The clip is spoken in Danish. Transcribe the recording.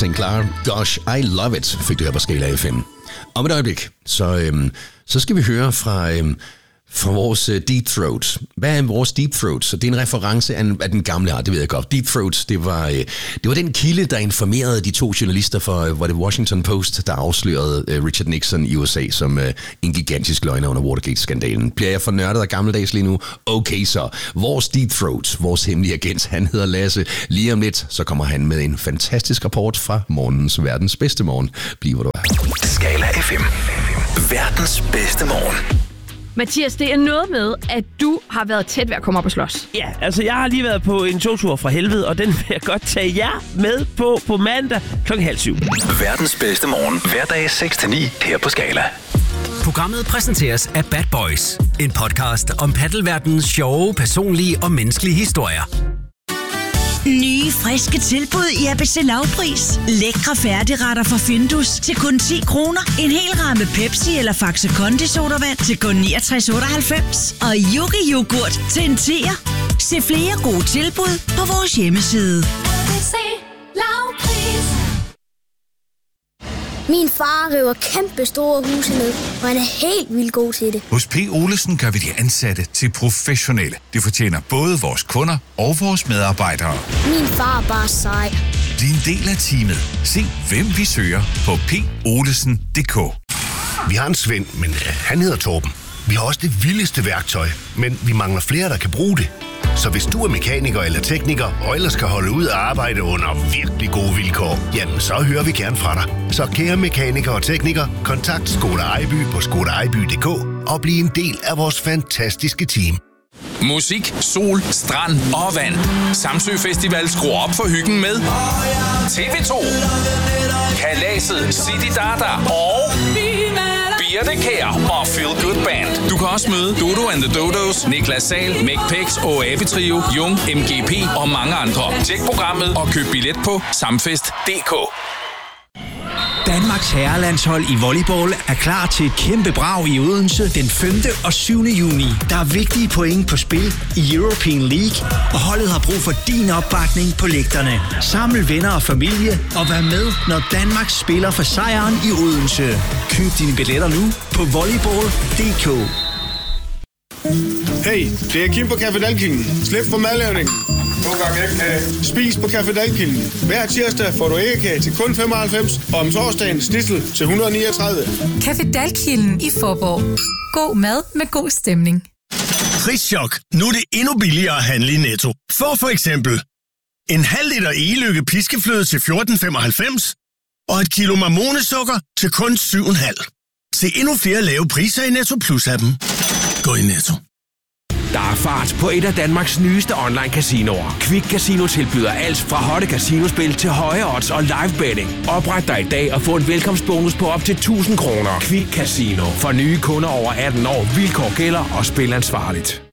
St. Clair, Gosh, I Love It, fik du her på Skala FM. Om et øjeblik, så skal vi høre fra vores Deep Throat. Hvad er vores Deep Throat? Så det er en reference af den gamle art, det ved jeg godt. Deep Throat, det var den kilde, der informerede de to journalister for var det Washington Post, der afslørede Richard Nixon i USA som en gigantisk løgner under Watergate-skandalen. Bliver jeg for nørdet og gammeldags lige nu? Okay så. Vores Deep Throat, vores hemmelige agent, han hedder Lasse. Lige om lidt, så kommer han med en fantastisk rapport fra morgens verdens bedste morgen. Bliv hvor du er. Skala FM. Verdens bedste morgen. Mathias, det er noget med, at du har været tæt ved at komme op og slås. Ja, altså jeg har lige været på en togtur fra helvede, og den vil jeg godt tage jer med på mandag 6:30. Verdens bedste morgen. Hverdag 6-9 her på Skala. Programmet præsenteres af Bad Boys. En podcast om paddelverdenens sjove, personlige og menneskelige historier. Nye, friske tilbud i ABC Lavpris. Lækre færdigretter fra Findus til kun 10 kroner. En hel ramme Pepsi eller Faxe Kondi sodavand til kun 69,98. Og Yogi yoghurt til en 10'er. Se flere gode tilbud på vores hjemmeside. ABC Lavpris. Min far river kæmpe store huse ned, og han er helt vildt god til det. Hos P. Olesen gør vi de ansatte til professionelle. Det fortjener både vores kunder og vores medarbejdere. Min far er bare sej. Bliv en del af teamet. Se, hvem vi søger på polesen.dk. Vi har en Svend, men han hedder Torben. Vi har også det vildeste værktøj, men vi mangler flere, der kan bruge det. Så hvis du er mekaniker eller tekniker, og ellers skal holde ud og arbejde under virkelig gode vilkår, jamen så hører vi gerne fra dig. Så kære mekanikere og teknikere, kontakt Škoda Ejby på škodaejby.dk og bliv en del af vores fantastiske team. Musik, sol, strand og vand. Samsø Festival skruer op for hyggen med TV2, Kalaset, City Dada og Birte Kjær og Feel Good Band. Du kan også møde Dodo and the Dodos, Niklas Sahl, Meg Pex og Abetrio, Jung, MGP og mange andre. Tjek programmet og køb billet på samfest.dk. Danmarks herrelandshold i volleyball er klar til et kæmpe brag i Odense den 5. og 7. juni. Der er vigtige point på spil i European League, og holdet har brug for din opbakning på lægterne. Saml venner og familie og vær med, når Danmark spiller for sejren i Odense. Køb dine billetter nu på volleyball.dk. Hey, det er Kim på Café Dalkilden. Slip for madlavningen. 2 gange æggekage. Spis på Café Dalkilden. Hver tirsdag får du æggekage til kun 95, og om torsdagen snitsel til 139. Café Dalkilden i Fåborg. God mad med god stemning. Prischok. Nu er det endnu billigere at handle i Netto. For eksempel en halv liter Egelykke piskefløde til 14,95 og et kilo marmonesukker til kun 7,5. Se endnu flere lave priser i Netto Plus-appen. Gå i Netto. Der er fart på et af Danmarks nyeste online-casinoer. Quick Casino tilbyder alt fra hotte casinospil til høje odds og live betting. Opret dig i dag og få en velkomstbonus på op til 1.000 kroner. Quick Casino. For nye kunder over 18 år. Vilkår gælder og spil ansvarligt.